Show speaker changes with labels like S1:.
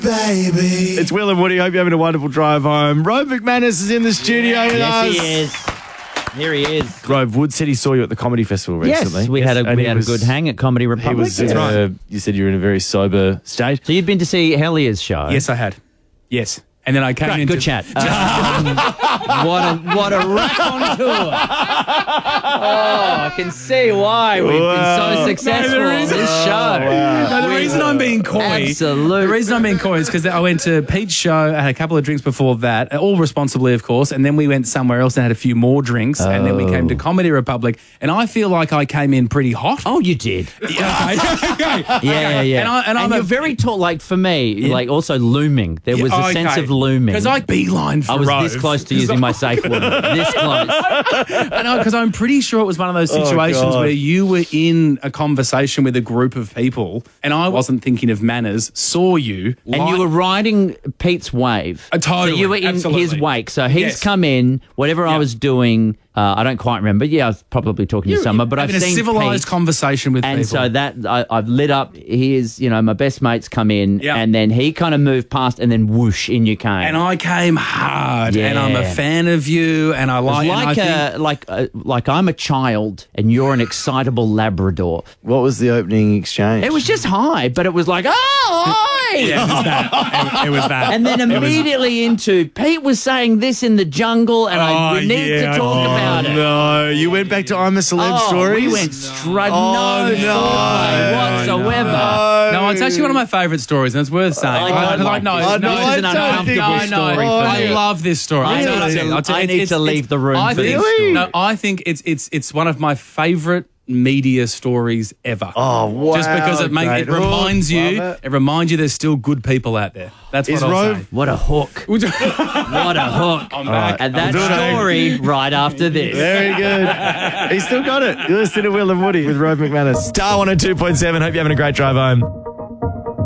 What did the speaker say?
S1: baby. It's Will and Woody. Hope you're having a wonderful drive home. Rove McManus is in the studio with us.
S2: Yes, he is. Here he is.
S1: Rove, Wood said he saw you at the Comedy Festival recently.
S2: Yes, we had a good hang at Comedy Republic.
S1: He was, you said you were in a very sober state.
S2: So you'd been to see Hellier's show?
S3: Yes, I had. Yes. And then I came into...
S2: Good chat. What a rack on tour. I can see why we've been so successful on this show.
S3: No, the reason I'm being coy...
S2: Absolutely.
S3: The reason I'm being coy is because I went to Pete's show, I had a couple of drinks before that, all responsibly, of course, and then we went somewhere else and had a few more drinks, and then we came to Comedy Republic, and I feel like I came in pretty hot.
S2: Oh, you did.
S3: Okay.
S2: Yeah. And you're very tall, like for me, like also looming. There was a sense of looming.
S3: Because I beeline for
S2: I was
S3: Rove.
S2: this close to using my safe word. This close.
S3: Because I'm pretty sure it was one of those situations where you were in a conversation with a group of people and I wasn't thinking of manners, saw you.
S2: And you were riding Pete's wave.
S3: Totally.
S2: So you were in his wake. So he's come in, whatever I was doing, I don't quite remember. Yeah, I was probably talking to Summer, but I've seen
S3: a civilised
S2: Pete,
S3: conversation with
S2: and
S3: people.
S2: so that I've lit up. Here's, my best mates come in, and then he kind of moved past, and then whoosh, in you came.
S3: And I came hard, and I'm a fan of you, and I like.
S2: Like I'm a child, and you're an excitable Labrador.
S1: What was the opening exchange?
S2: It was just hi, but it was like, hi.
S3: Yeah, it was that. It was that.
S2: And then immediately into Pete was saying this in the jungle, and we need to talk about it.
S1: No, you went back to I'm a Celeb stories?
S2: We went straight, no whatsoever.
S3: No, it's actually one of my favourite stories, and it's worth saying.
S2: This is an uncomfortable story for me.
S3: I love this story.
S2: I need to leave the room for this
S1: Really?
S3: No, I think it's one of my favourite media stories ever.
S1: Oh, wow.
S3: Just because it reminds you, it reminds you there's still good people out there. That's what I'll say.
S2: What a hook. What a hook.
S3: I'm back.
S2: And that story right after this.
S1: Very good. He's still got it. You're listening to Will and Woody with Rove McManus. Star 102.7. Hope you're having a great drive home.